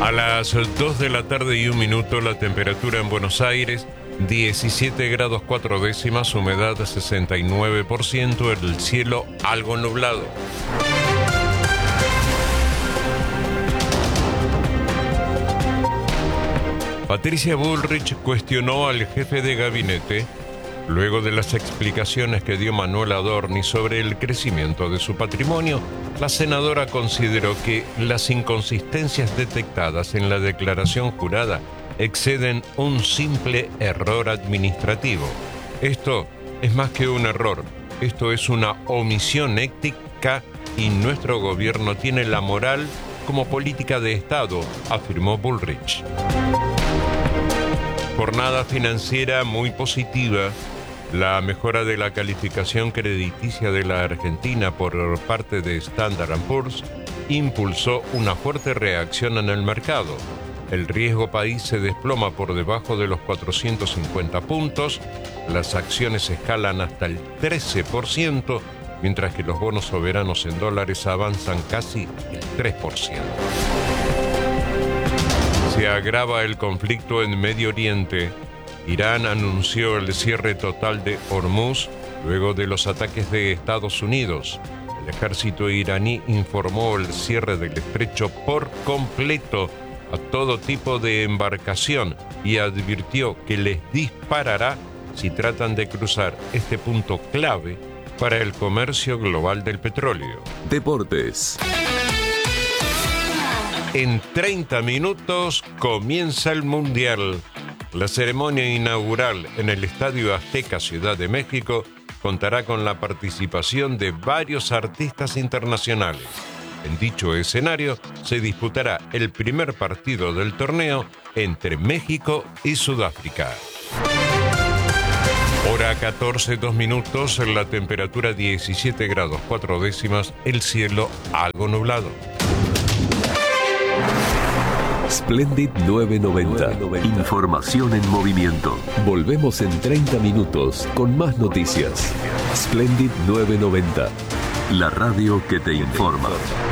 A las 2 de la tarde y 1 minuto, la temperatura en Buenos Aires, 17 grados 4 décimas, humedad 69%, el cielo algo nublado. Patricia Bullrich cuestionó al jefe de gabinete luego de las explicaciones que dio Manuel Adorni sobre el crecimiento de su patrimonio. La senadora consideró que las inconsistencias detectadas en la declaración jurada exceden un simple error administrativo. Esto es más que un error, esto es una omisión ética y nuestro gobierno tiene la moral como política de Estado, afirmó Bullrich. Jornada financiera muy positiva. La mejora de la calificación crediticia de la Argentina por parte de Standard & Poor's impulsó una fuerte reacción en el mercado. El riesgo país se desploma por debajo de los 450 puntos, las acciones escalan hasta el 13%, mientras que los bonos soberanos en dólares avanzan casi el 3%. Se agrava el conflicto en Medio Oriente. Irán anunció el cierre total de Hormuz luego de los ataques de Estados Unidos. El ejército iraní informó el cierre del estrecho por completo a todo tipo de embarcación y advirtió que les disparará si tratan de cruzar este punto clave para el comercio global del petróleo. Deportes. En 30 minutos comienza el Mundial. La ceremonia inaugural en el Estadio Azteca, Ciudad de México, contará con la participación de varios artistas internacionales. En dicho escenario se disputará el primer partido del torneo entre México y Sudáfrica. Hora 14, 2 minutos, la temperatura 17 grados 4 décimas, el cielo algo nublado. Splendid 990. Información en movimiento. Volvemos en 30 minutos con más noticias. Splendid 990. La radio que te informa.